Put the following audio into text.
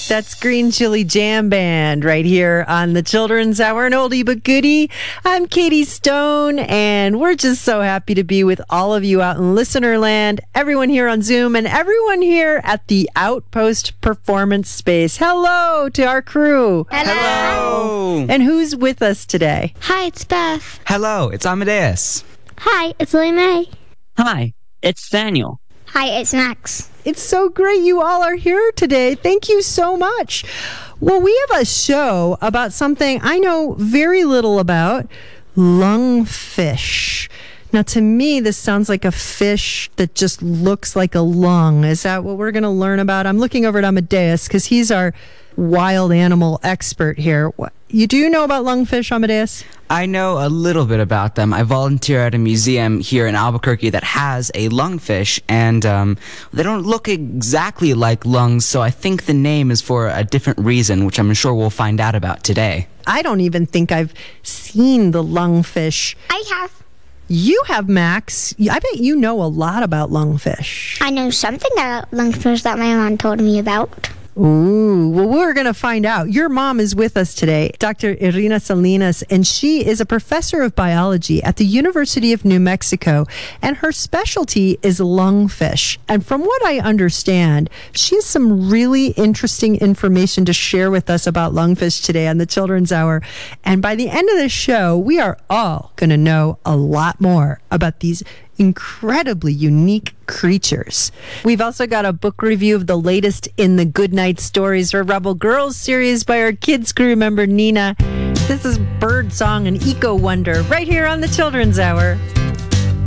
That's Green Chili Jam Band right here on the Children's Hour, an oldie but goodie. I'm Katie Stone, and we're just so happy to be with all of you out in listener land, everyone here on Zoom, and everyone here at the Outpost Performance Space. Hello to our crew. Hello. And who's with us today? Hi, it's Beth. Hello, it's Amadeus. Hi, it's Lily Mae. Hi, it's Daniel. Hi, it's Max. It's so great you all are here today. Thank you so much. Well, we have a show about something I know very little about, lungfish. Now, to me, this sounds like a fish that just looks like a lung. Is that what we're going to learn about? I'm looking over at Amadeus because he's our wild animal expert here. You do know about lungfish, Amadeus? I know a little bit about them. I volunteer at a museum here in Albuquerque that has a lungfish, and they don't look exactly like lungs, so I think the name is for a different reason, which I'm sure we'll find out about today. I don't even think I've seen the lungfish. I have. You have, Max. I bet you know a lot about lungfish. I know something about lungfish that my mom told me about. Ooh, well, we're going to find out. Your mom is with us today, Dr. Irina Salinas, and she is a professor of biology at the University of New Mexico, and her specialty is lungfish. And from what I understand, she has some really interesting information to share with us about lungfish today on the Children's Hour. And by the end of the show, we are all going to know a lot more about these incredibly unique creatures. We've also got a book review of the latest in the Goodnight Stories for Rebel Girls series by our kids crew member Nina. This is Bird Song and Eco Wonder right here on the Children's Hour.